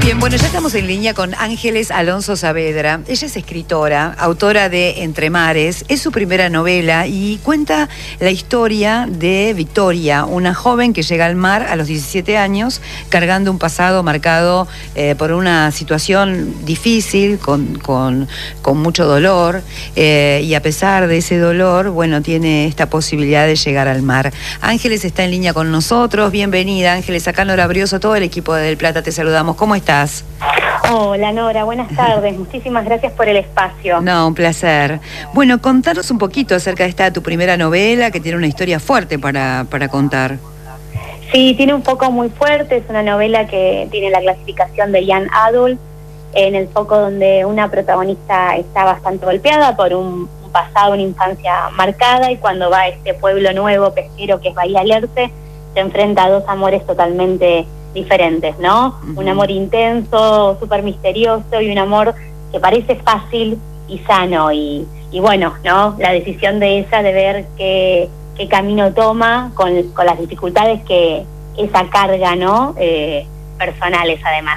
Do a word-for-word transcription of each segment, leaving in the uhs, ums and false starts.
Bien, bueno, ya estamos en línea con Ángeles Alonso Saavedra. Ella es escritora, autora de Entre Mares. Es su primera novela y cuenta la historia de Victoria, una joven que llega al mar a los diecisiete años, cargando un pasado marcado eh, por una situación difícil, con, con, con mucho dolor. Eh, y a pesar de ese dolor, bueno, tiene esta posibilidad de llegar al mar. Ángeles está en línea con nosotros. Bienvenida, Ángeles. Acá Nora Brioso, todo el equipo de Del Plata, te saludamos. ¿Cómo estás? Hola Nora, buenas tardes, muchísimas gracias por el espacio. No, un placer. Bueno, contanos un poquito acerca de esta tu primera novela, que tiene una historia fuerte para, para contar. Sí, tiene un foco muy fuerte, es una novela que tiene la clasificación de Young Adult, en el foco donde una protagonista está bastante golpeada por un, un pasado, una infancia marcada, y cuando va a este pueblo nuevo pesquero que es Bahía Alerce, se enfrenta a dos amores totalmente diferentes, ¿no? Uh-huh. Un amor intenso, súper misterioso, y un amor que parece fácil y sano, y, y bueno, ¿no? La decisión de ella de ver qué, qué camino toma con, con las dificultades que esa carga, ¿no? Eh, personales, además.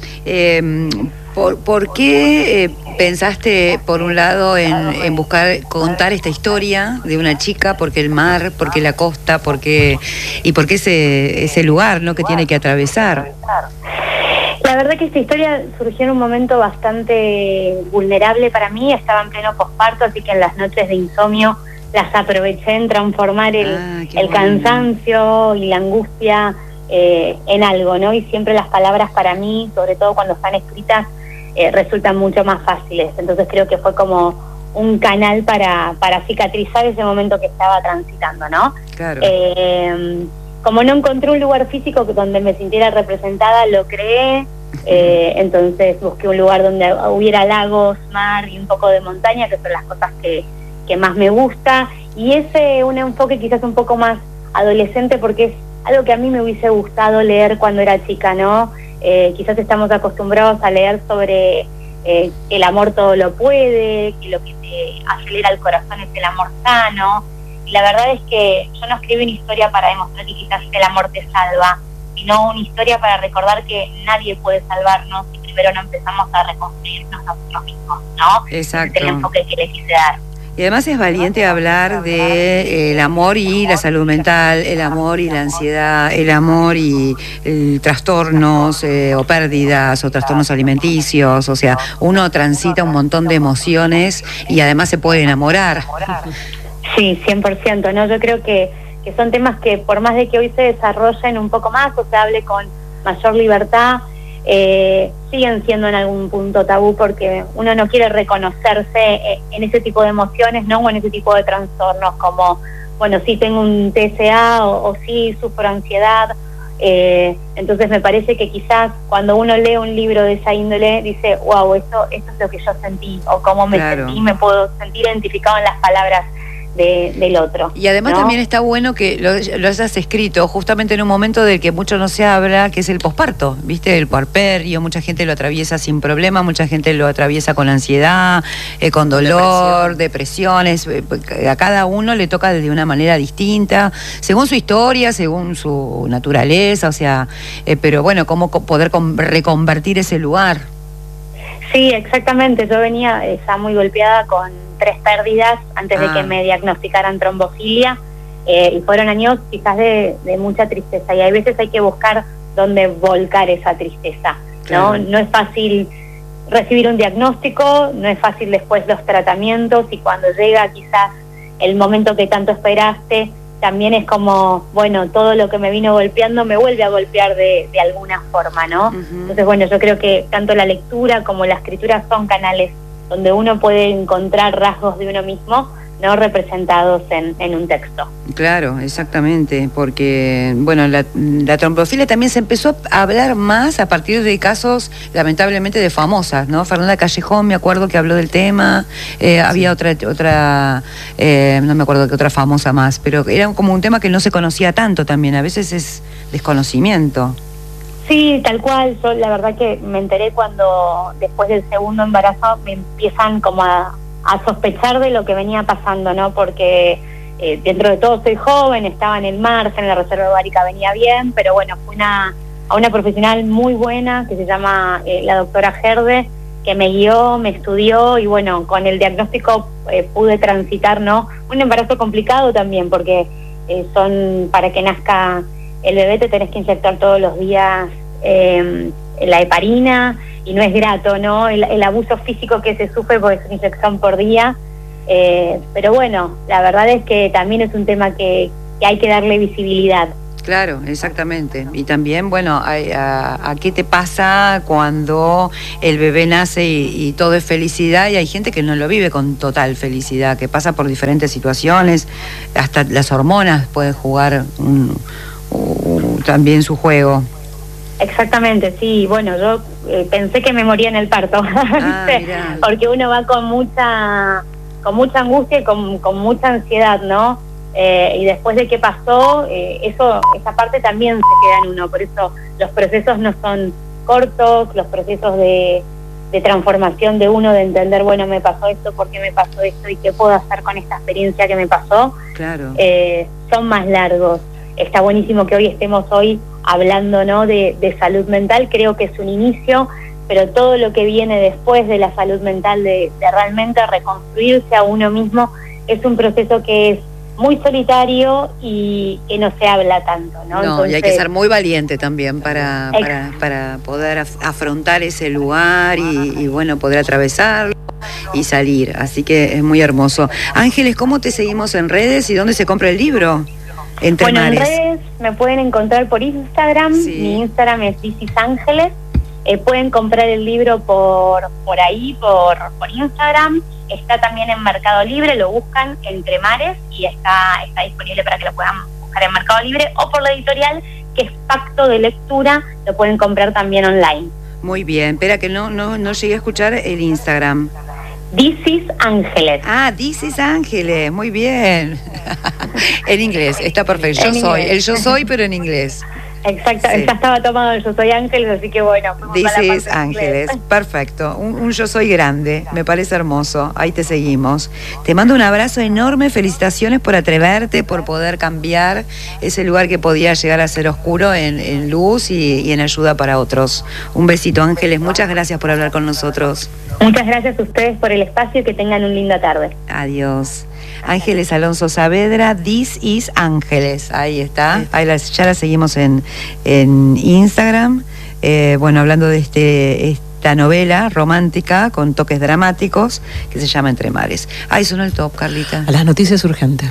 Eh, ¿por, ¿Por qué eh, pensaste, por un lado, en, en buscar contar esta historia de una chica? ¿Por qué el mar? ¿Por qué la costa? ¿Por qué, y por qué ese, ese lugar, ¿no?, que tiene que atravesar? La verdad que esta historia surgió en un momento bastante vulnerable para mí. Estaba en pleno posparto, así que en las noches de insomnio las aproveché en transformar el, ah, el cansancio y la angustia Eh, en algo, ¿no? Y siempre las palabras para mí, sobre todo cuando están escritas, eh, resultan mucho más fáciles. Entonces creo que fue como un canal para, para cicatrizar ese momento que estaba transitando, ¿no? Claro. Eh, como no encontré un lugar físico donde me sintiera representada, lo creé. Eh, entonces busqué un lugar donde hubiera lagos, mar y un poco de montaña, que son las cosas que, que más me gusta. Y ese un enfoque quizás un poco más adolescente, porque es algo que a mí me hubiese gustado leer cuando era chica, ¿no? Eh, quizás estamos acostumbrados a leer sobre eh, el amor todo lo puede, que lo que te acelera el corazón es el amor sano. Y la verdad es que yo no escribí una historia para demostrar que quizás el amor te salva, sino una historia para recordar que nadie puede salvarnos si primero no empezamos a reconstruirnos nosotros mismos, ¿no? Exacto. Ese es el enfoque que le quise dar. Y además es valiente hablar de eh, el amor y la salud mental, el amor y la ansiedad, el amor y el trastornos eh, o pérdidas o trastornos alimenticios. O sea, uno transita un montón de emociones y además se puede enamorar. Sí, cien por ciento, ¿no? Yo creo que, que son temas que por más de que hoy se desarrollen un poco más o se hable con mayor libertad, Eh, siguen siendo en algún punto tabú, porque uno no quiere reconocerse en ese tipo de emociones, ¿no? O en ese tipo de trastornos, como, bueno, sí tengo un T C A o, o sí sufro ansiedad. Eh, entonces me parece que quizás cuando uno lee un libro de esa índole dice, wow, esto, esto es lo que yo sentí, o cómo me claro. sentí, me puedo sentir identificado en las palabras De, del otro. Y además, ¿no?, también está bueno que lo, lo hayas escrito justamente en un momento del que mucho no se habla, que es el posparto, ¿viste? El puerperio, mucha gente lo atraviesa sin problema, mucha gente lo atraviesa con ansiedad, eh, con dolor, Depresión. depresiones, eh, a cada uno le toca de una manera distinta, según su historia, según su naturaleza, o sea, eh, pero bueno, cómo poder reconvertir ese lugar. Sí, exactamente. Yo venía, estaba muy golpeada con tres pérdidas antes ah. de que me diagnosticaran trombofilia, eh, y fueron años quizás de, de mucha tristeza, y hay veces hay que buscar dónde volcar esa tristeza, ¿no? Claro. No es fácil recibir un diagnóstico, no es fácil después los tratamientos, y cuando llega quizás el momento que tanto esperaste, también es como, bueno, todo lo que me vino golpeando me vuelve a golpear de, de alguna forma, ¿no? Uh-huh. Entonces, bueno, yo creo que tanto la lectura como la escritura son canales donde uno puede encontrar rasgos de uno mismo, no representados en, en un texto. Claro, exactamente, porque, bueno, la, la trombofilia también se empezó a hablar más a partir de casos, lamentablemente, de famosas, ¿no? Fernanda Callejón, me acuerdo que habló del tema, eh, sí. Había otra, otra eh, no me acuerdo qué otra famosa más, pero era como un tema que no se conocía tanto también, a veces es desconocimiento. Sí, tal cual. Yo la verdad que me enteré cuando después del segundo embarazo me empiezan como a, a sospechar de lo que venía pasando, ¿no? Porque eh, dentro de todo soy joven, estaba en el margen, en la reserva ovárica venía bien, pero bueno, fue una a una profesional muy buena que se llama eh, la doctora Gerde, que me guió, me estudió y bueno, con el diagnóstico eh, pude transitar, ¿no? Un embarazo complicado también, porque eh, son, para que nazca el bebé te tenés que inyectar todos los días eh, la heparina y no es grato, ¿no? El, el abuso físico que se sufre porque es una inyección por día, eh, pero bueno, la verdad es que también es un tema que, que hay que darle visibilidad. Claro, exactamente. Y también, bueno, a, a, a qué te pasa cuando el bebé nace y, y todo es felicidad, y hay gente que no lo vive con total felicidad, que pasa por diferentes situaciones, hasta las hormonas pueden jugar un, un, también su juego. Exactamente, sí. Bueno, yo eh, pensé que me moría en el parto, ah, porque uno va con mucha, con mucha angustia y con, con mucha ansiedad, ¿no? Eh, y después de qué pasó, eh, eso, esa parte también se queda en uno, por eso los procesos no son cortos, los procesos de, de transformación de uno, de entender, bueno, me pasó esto, por qué me pasó esto y qué puedo hacer con esta experiencia que me pasó, claro. eh, son más largos. Está buenísimo que hoy estemos hoy hablando, ¿no? de, de salud mental, creo que es un inicio, pero todo lo que viene después de la salud mental, de, de realmente reconstruirse a uno mismo, es un proceso que es muy solitario y que no se habla tanto, ¿no? No, Entonces, y hay que ser muy valiente también para, para, para poder af afrontar ese lugar y, y, bueno, poder atravesarlo y salir. Así que es muy hermoso. Ángeles, ¿cómo te seguimos en redes y dónde se compra el libro? Entre bueno, mares. En redes me pueden encontrar por Instagram. Sí. Mi Instagram es This is Ángeles. Eh, pueden comprar el libro por, por ahí, por, por Instagram. Está también en Mercado Libre, lo buscan Entre Mares y está, está disponible para que lo puedan buscar en Mercado Libre, o por la editorial, que es Pacto de Lectura, lo pueden comprar también online. Muy bien, espera que no, no, no llegué a escuchar el Instagram. This is Ángeles. Ah, This is Ángeles, muy bien. En inglés, está perfecto. Yo En soy, inglés. el yo soy, pero en inglés. Exacto, Sí. ya estaba tomado el Yo Soy Ángeles, así que bueno. This is Ángeles, perfecto. Un, un yo soy grande, me parece hermoso. Ahí te seguimos. Te mando un abrazo enorme, felicitaciones por atreverte, por poder cambiar ese lugar que podía llegar a ser oscuro en, en luz y, y en ayuda para otros. Un besito, Ángeles, muchas gracias por hablar con nosotros. Muchas gracias a ustedes por el espacio y que tengan una linda tarde. Adiós. Ángeles Alonso Saavedra, This is Ángeles, ahí está, ahí la, ya la seguimos en, en Instagram, eh, bueno, hablando de este esta novela romántica con toques dramáticos que se llama Entre Mares. Ahí sonó el top, Carlita. A las noticias urgentes.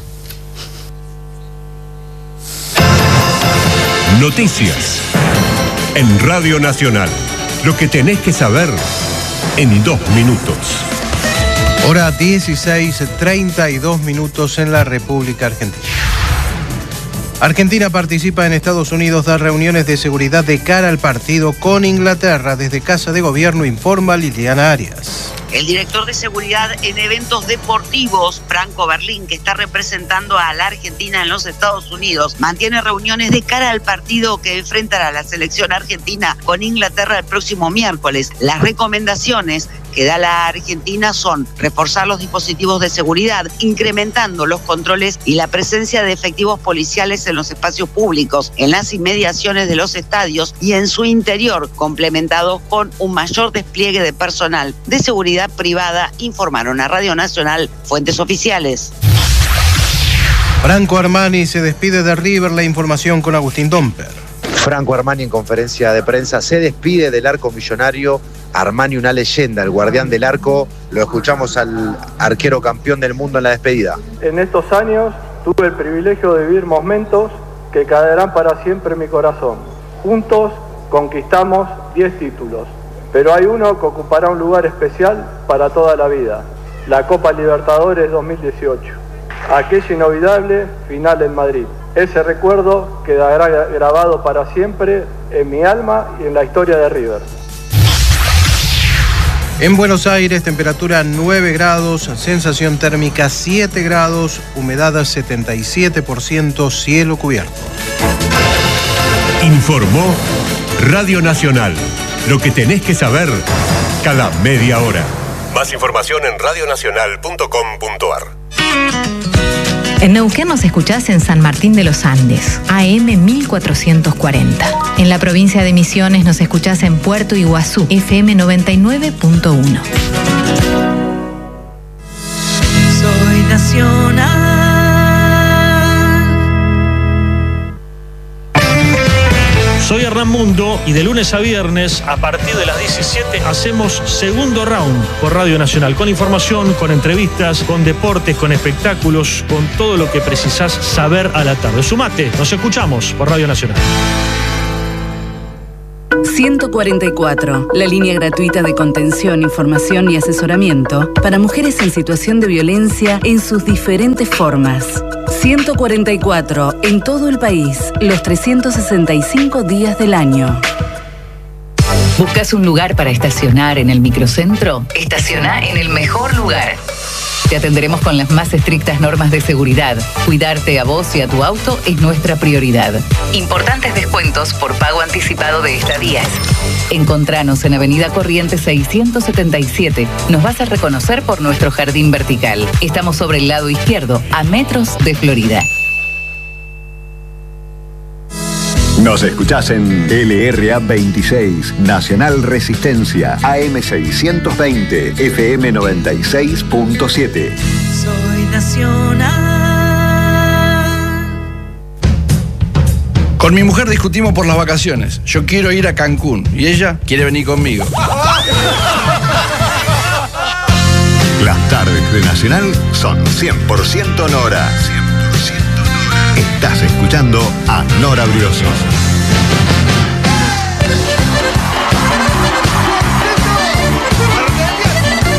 Noticias en Radio Nacional, lo que tenés que saber en dos minutos. Hora dieciséis, treinta y dos minutos en la República Argentina. Argentina participa en Estados Unidos de reuniones de seguridad de cara al partido con Inglaterra. Desde Casa de Gobierno informa Liliana Arias. El director de seguridad en eventos deportivos, Franco Berlín, que está representando a la Argentina en los Estados Unidos, mantiene reuniones de cara al partido que enfrentará a la selección argentina con Inglaterra el próximo miércoles. Las recomendaciones que da la Argentina son reforzar los dispositivos de seguridad, incrementando los controles y la presencia de efectivos policiales en los espacios públicos, en las inmediaciones de los estadios y en su interior, complementados con un mayor despliegue de personal de seguridad privada, informaron a Radio Nacional fuentes oficiales. Franco Armani se despide de River. La información con Agustín Domper. Franco Armani en conferencia de prensa se despide del arco millonario. Armani, una leyenda, el guardián del arco. Lo escuchamos al arquero campeón del mundo en la despedida. En estos años tuve el privilegio de vivir momentos que quedarán para siempre en mi corazón. Juntos conquistamos diez títulos, pero hay uno que ocupará un lugar especial para toda la vida: la Copa Libertadores dos mil dieciocho. Aquella inolvidable final en Madrid. Ese recuerdo quedará grabado para siempre en mi alma y en la historia de River. En Buenos Aires, temperatura nueve grados, sensación térmica siete grados, humedad setenta y siete por ciento, cielo cubierto. Informó Radio Nacional. Lo que tenés que saber cada media hora. Más información en radionacional punto com punto ar. En Neuquén nos escuchás en San Martín de los Andes, A M mil cuatrocientos cuarenta. En la provincia de Misiones nos escuchás en Puerto Iguazú, F M noventa y nueve punto uno. Soy nacional. Soy Hernán Mundo y de lunes a viernes, a partir de las diecisiete, hacemos Segundo Round por Radio Nacional, con información, con entrevistas, con deportes, con espectáculos, con todo lo que precisás saber a la tarde. Sumate, nos escuchamos por Radio Nacional. ciento cuarenta y cuatro, la línea gratuita de contención, información y asesoramiento para mujeres en situación de violencia en sus diferentes formas. ciento cuarenta y cuatro, en todo el país, los trescientos sesenta y cinco días del año. ¿Buscas un lugar para estacionar en el microcentro? Estaciona en el mejor lugar. Te atenderemos con las más estrictas normas de seguridad. Cuidarte a vos y a tu auto es nuestra prioridad. Importantes descuentos por pago anticipado de estadías. Encontranos en Avenida Corrientes seiscientos setenta y siete. Nos vas a reconocer por nuestro jardín vertical. Estamos sobre el lado izquierdo, a metros de Florida. Nos escuchás en L R A veintiséis, Nacional Resistencia, A M seiscientos veinte, F M noventa y seis punto siete. Soy nacional. Con mi mujer discutimos por las vacaciones. Yo quiero ir a Cancún y ella quiere venir conmigo. Las tardes de Nacional son cien por ciento Nora. cien por ciento Nora. Estás escuchando a Nora Brioso.